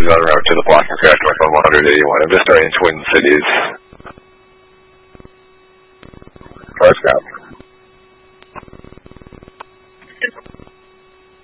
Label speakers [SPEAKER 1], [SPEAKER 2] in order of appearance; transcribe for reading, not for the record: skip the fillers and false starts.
[SPEAKER 1] is en route to the blocking crash northbound 181. I'm just starting Twin Cities. 5 Scott.